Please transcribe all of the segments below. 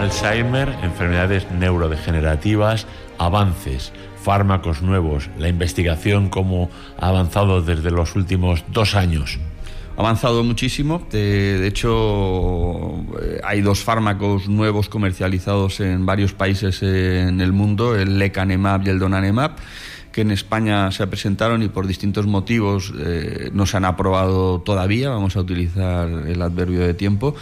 Alzheimer, enfermedades neurodegenerativas, avances, fármacos nuevos, la investigación cómo ha avanzado desde los últimos 2 años. Ha avanzado muchísimo. De hecho, hay 2 fármacos nuevos comercializados en varios países en el mundo, el lecanemab y el donanemab, que en España se presentaron y por distintos motivos no se han aprobado todavía. Vamos a utilizar el adverbio de tiempo.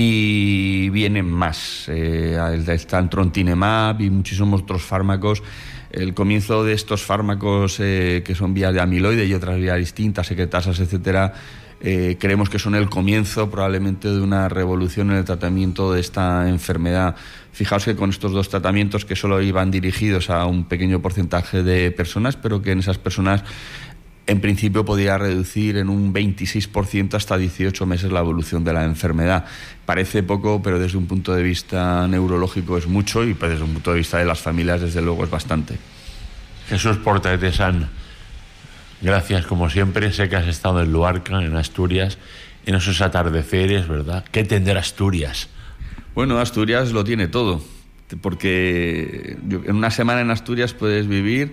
Y vienen más. Está el trontinemab y muchísimos otros fármacos. El comienzo de estos fármacos que son vías de amiloide y otras vías distintas, secretasas, etcétera, creemos que son el comienzo probablemente de una revolución en el tratamiento de esta enfermedad. Fijaos que con estos 2 tratamientos, que solo iban dirigidos a un pequeño porcentaje de personas, pero que en esas personas en principio podía reducir en un 26% hasta 18 meses la evolución de la enfermedad. Parece poco, pero desde un punto de vista neurológico es mucho, y desde un punto de vista de las familias desde luego es bastante. Jesús Porta de San, gracias como siempre. Sé que has estado en Luarca, en Asturias, en esos atardeceres, ¿verdad? ¿Qué tendrá Asturias? Bueno, Asturias lo tiene todo, porque en una semana en Asturias puedes vivir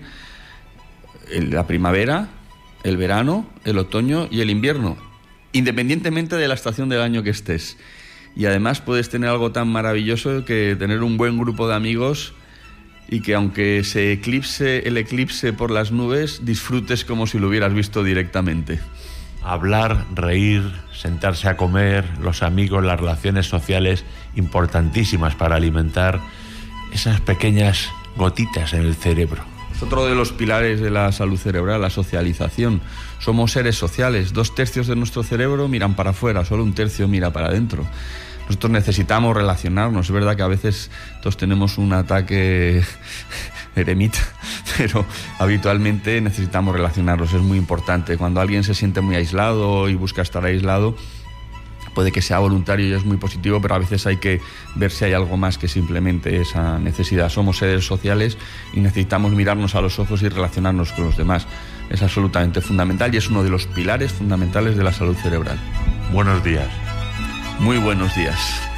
la primavera, el verano, el otoño y el invierno, independientemente de la estación del año que estés. Y además puedes tener algo tan maravilloso que tener un buen grupo de amigos, y que aunque se eclipse el eclipse por las nubes, disfrutes como si lo hubieras visto directamente. Hablar, reír, sentarse a comer, los amigos, las relaciones sociales, importantísimas para alimentar esas pequeñas gotitas en el cerebro. Es otro de los pilares de la salud cerebral, la socialización. Somos seres sociales. 2/3 de nuestro cerebro miran para afuera, solo 1/3 mira para adentro. Nosotros necesitamos relacionarnos. Es verdad que a veces todos tenemos un ataque eremita, pero habitualmente necesitamos relacionarnos. Es muy importante. Cuando alguien se siente muy aislado y busca estar aislado, puede que sea voluntario y es muy positivo, pero a veces hay que ver si hay algo más que simplemente esa necesidad. Somos seres sociales y necesitamos mirarnos a los ojos y relacionarnos con los demás. Es absolutamente fundamental y es uno de los pilares fundamentales de la salud cerebral. Buenos días. Muy buenos días.